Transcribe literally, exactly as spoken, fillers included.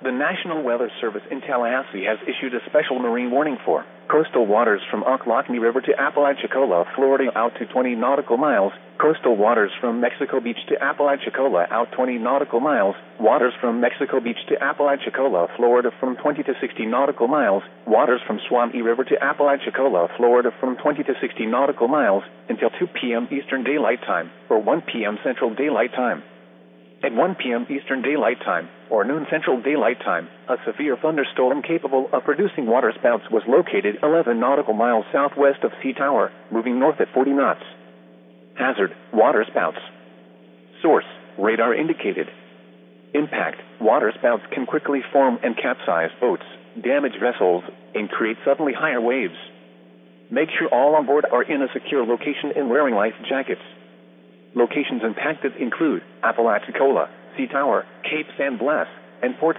The National Weather Service in Tallahassee has issued a special marine warning for coastal waters from Ochlockonee River to Apalachicola, Florida out to twenty nautical miles, coastal waters from Mexico Beach to Apalachicola out twenty nautical miles, waters from Mexico Beach to Apalachicola, Florida from twenty to sixty nautical miles, waters from Swanee River to Apalachicola, Florida from twenty to sixty nautical miles, until two p.m. Eastern Daylight Time, or one p.m. Central Daylight Time. At one p.m. Eastern Daylight Time, or noon Central Daylight Time, a severe thunderstorm capable of producing waterspouts was located eleven nautical miles southwest of Sea Tower, moving north at forty knots. Hazard: waterspouts. Source: radar indicated. Impact: waterspouts can quickly form and capsize boats, damage vessels, and create suddenly higher waves. Make sure all on board are in a secure location and wearing life jackets. Locations impacted include Apalachicola, Sea Tower, Cape San Blas, and Port